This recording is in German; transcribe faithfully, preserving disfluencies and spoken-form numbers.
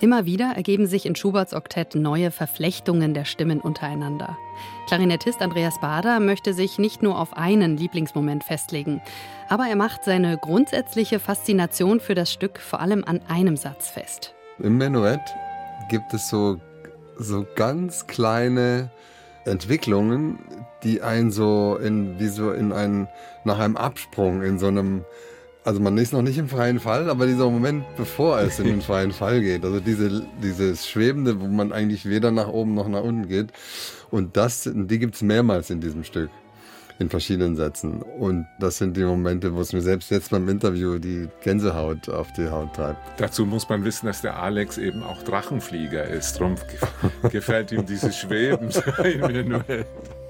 Immer wieder ergeben sich in Schuberts Oktett neue Verflechtungen der Stimmen untereinander. Klarinettist Andreas Baader möchte sich nicht nur auf einen Lieblingsmoment festlegen, aber er macht seine grundsätzliche Faszination für das Stück vor allem an einem Satz fest. Im Menuett gibt es so, so ganz kleine Entwicklungen, die einen so in, wie so in einen, nach einem Absprung in so einem, also man ist noch nicht im freien Fall, aber dieser Moment, bevor es in den freien Fall geht, also diese, dieses Schwebende, wo man eigentlich weder nach oben noch nach unten geht, und das, die gibt es mehrmals in diesem Stück, in verschiedenen Sätzen, und das sind die Momente, wo es mir selbst jetzt beim Interview die Gänsehaut auf die Haut treibt. Dazu muss man wissen, dass der Alex eben auch Drachenflieger ist, darum gefällt ihm dieses Schweben im Menuett.